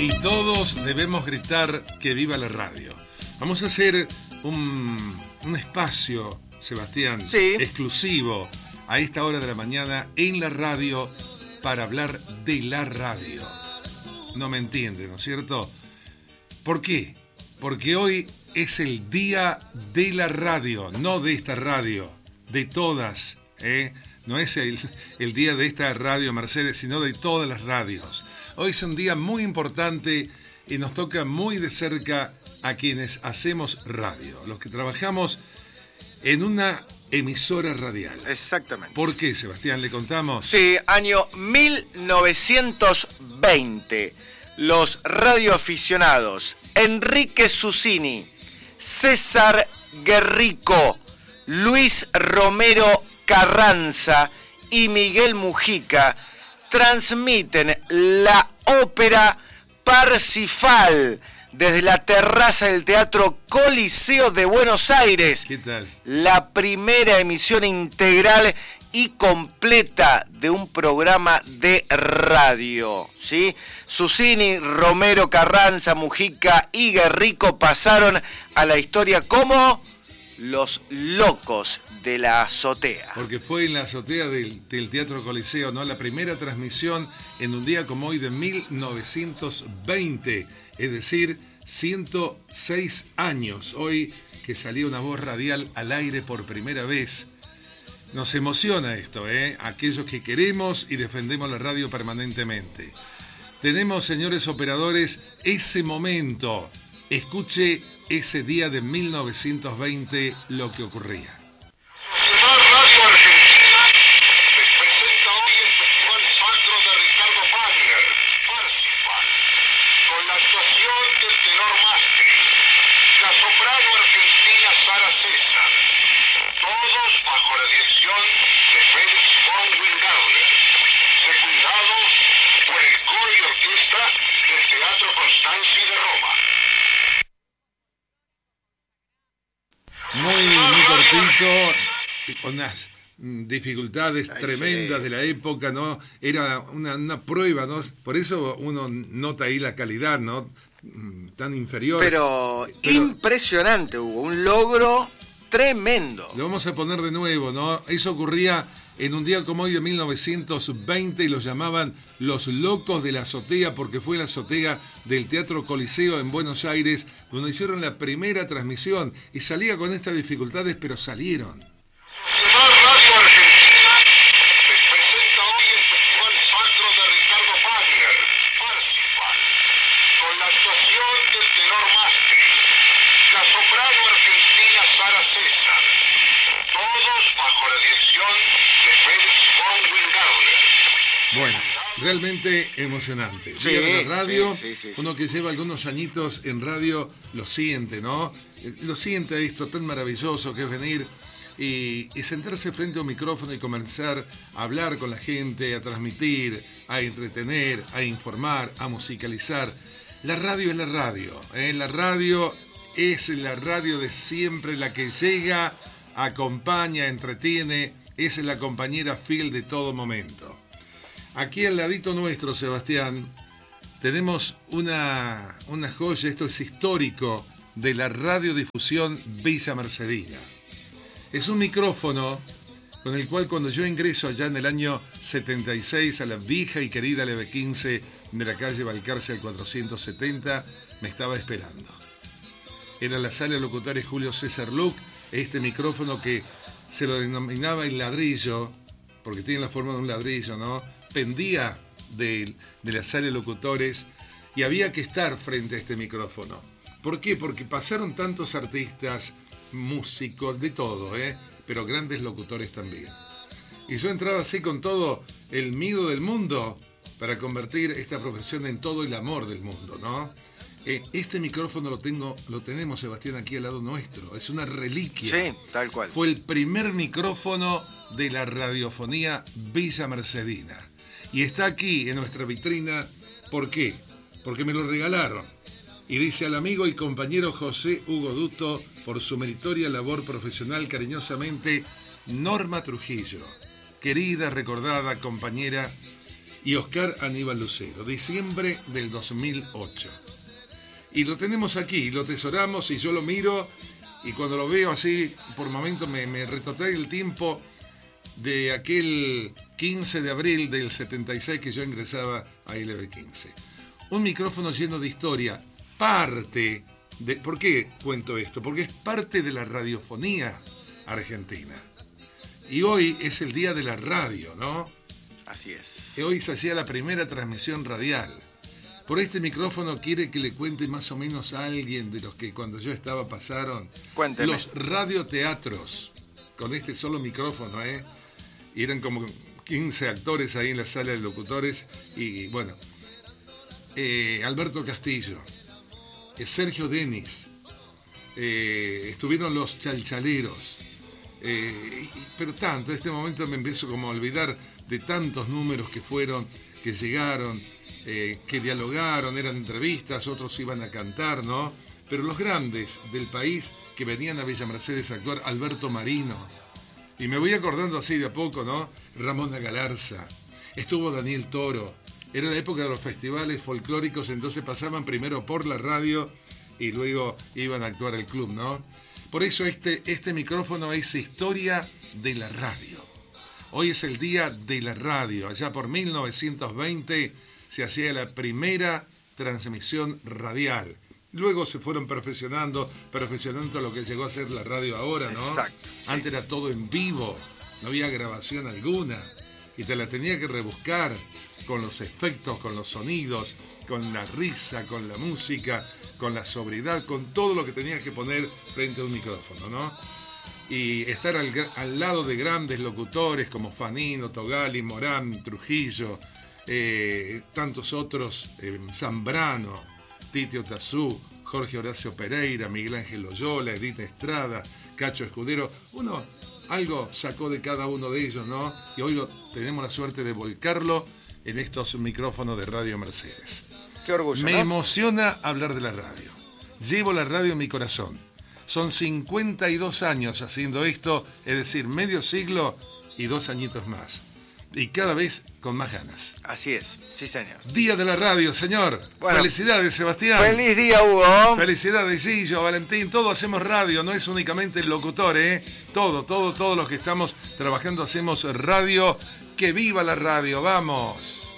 Y todos debemos gritar que viva la radio. Vamos a hacer un espacio, Sebastián, sí, exclusivo a esta hora de la mañana en la radio para hablar de la radio. No me entiende, ¿no es cierto? ¿Por qué? Porque hoy es el día de la radio, no de esta radio, de todas, ¿eh? No es el día de esta radio, Mercedes, sino de todas las radios. Hoy es un día muy importante y nos toca muy de cerca a quienes hacemos radio, los que trabajamos en una emisora radial. Exactamente. ¿Por qué, Sebastián? ¿Le contamos? Sí, año 1920. Los radioaficionados Enrique Susini, César Guerrico, Luis Romero Carranza y Miguel Mujica transmiten la ópera Parsifal desde la terraza del Teatro Coliseo de Buenos Aires. ¿Qué tal? La primera emisión integral y completa de un programa de radio, ¿sí? Susini, Romero, Carranza, Mujica y Guerrico pasaron a la historia como los locos de la azotea. Porque fue en la azotea del Teatro Coliseo, ¿no? La primera transmisión en un día como hoy de 1920, es decir, 106 años. Hoy que salió una voz radial al aire por primera vez. Nos emociona esto, ¿eh? Aquellos que queremos y defendemos la radio permanentemente. Tenemos, señores operadores, ese momento. Escuche ese día de 1920 lo que ocurría. Radio Argentina les presenta hoy el Festival Sacro de Ricardo Wagner, Parsifal, con la actuación del tenor Mastri, la soprano argentina Sara César, todos bajo la dirección de Felix von Wingardner, secundados por el coro y orquesta del Teatro Constanzi de Roma. Muy cortito, con unas dificultades tremendas de la época, ¿no? Era una prueba, ¿no? Por eso uno nota ahí la calidad, ¿no? Tan inferior. Pero impresionante, hubo un logro tremendo. Lo vamos a poner de nuevo, ¿no? Eso ocurría en un día como hoy de 1920 y los llamaban los locos de la azotea porque fue la azotea del Teatro Coliseo en Buenos Aires donde hicieron la primera transmisión y salía con estas dificultades, pero salieron. Radio Argentina les presenta hoy el Festival Sacro de Ricardo Wagner, Parsifal, con la actuación del tenor Mastri, la soprano argentina Sara César, todos bajo la dirección de Felix von Wingardner. Bueno, realmente emocionante. Sí, Día de la radio, sí. uno que lleva algunos añitos en radio lo siente, ¿no? Lo siente esto tan maravilloso que es venir y sentarse frente a un micrófono y comenzar a hablar con la gente, a transmitir, a entretener, a informar, a musicalizar. La radio es la radio, ¿eh? La radio es la radio de siempre, la que llega, acompaña, entretiene, es la compañera fiel de todo momento. Aquí al ladito nuestro, Sebastián, tenemos una joya, esto es histórico, de la radiodifusión Villa Mercedina. Es un micrófono con el cual cuando yo ingreso allá en el año 76 a la vieja y querida LB15 de la calle Balcarce al 470, me estaba esperando. Era la sala de locutores Julio César Luc, este micrófono que se lo denominaba el ladrillo, porque tiene la forma de un ladrillo, ¿no? Pendía de la sala de locutores y había que estar frente a este micrófono. ¿Por qué? Porque pasaron tantos artistas, músicos, de todo, pero grandes locutores también. Y yo entraba así con todo el miedo del mundo para convertir esta profesión en todo el amor del mundo, ¿no? Este micrófono lo tenemos, Sebastián, aquí al lado nuestro. Es una reliquia. Sí, tal cual. Fue el primer micrófono de la radiofonía Villa Mercedina. Y está aquí en nuestra vitrina. ¿Por qué? Porque me lo regalaron. Y dice al amigo y compañero José Hugo Duto, por su meritoria labor profesional, cariñosamente, Norma Trujillo. Querida, recordada compañera, y Oscar Aníbal Lucero, diciembre del 2008. Y lo tenemos aquí, lo atesoramos y yo lo miro y cuando lo veo así, por momentos me retrotrae el tiempo de aquel 15 de abril del 76 que yo ingresaba a LB15. Un micrófono lleno de historia, parte de... ¿Por qué cuento esto? Porque es parte de la radiofonía argentina. Y hoy es el día de la radio, ¿no? Así es. Hoy se hacía la primera transmisión radial. Por este micrófono quiere que le cuente más o menos a alguien de los que cuando yo estaba pasaron. Cuénteme. Los radioteatros, con este solo micrófono, y eran como 15 actores ahí en la sala de locutores, y bueno, Alberto Castillo, Sergio Denis, estuvieron los Chalchaleros, pero tanto, en este momento me empiezo como a olvidar de tantos números que fueron, que llegaron, que dialogaron, eran entrevistas, otros iban a cantar, ¿no? Pero los grandes del país que venían a Villa Mercedes a actuar, Alberto Marino, y me voy acordando así de a poco, ¿no? Ramona Galarza, estuvo Daniel Toro, era la época de los festivales folclóricos, entonces pasaban primero por la radio y luego iban a actuar al club, ¿no? Por eso este micrófono es historia de la radio. Hoy es el día de la radio. Allá por 1920 se hacía la primera transmisión radial. Luego se fueron perfeccionando lo que llegó a ser la radio ahora, ¿no? Exacto. Antes era todo en vivo, no había grabación alguna. Y te la tenía que rebuscar con los efectos, con los sonidos, con la risa, con la música, con la sobriedad, con todo lo que tenías que poner frente a un micrófono, ¿no? Y estar al lado de grandes locutores como Fanino, Togali, Morán, Trujillo, tantos otros, Zambrano, Titio Tazú, Jorge Horacio Pereira, Miguel Ángel Loyola, Edith Estrada, Cacho Escudero. Uno algo sacó de cada uno de ellos, ¿no? Y hoy tenemos la suerte de volcarlo en estos micrófonos de Radio Mercedes. Qué orgullo, Me ¿no? emociona hablar de la radio. Llevo la radio en mi corazón. Son 52 años haciendo esto, es decir, medio siglo y 2 añitos más. Y cada vez con más ganas. Así es, sí señor. Día de la radio, señor. Bueno, felicidades, Sebastián. Feliz día, Hugo. Felicidades, Gillo, Valentín. Todos hacemos radio, no es únicamente el locutor, ¿eh? Todos los que estamos trabajando hacemos radio. ¡Que viva la radio! ¡Vamos!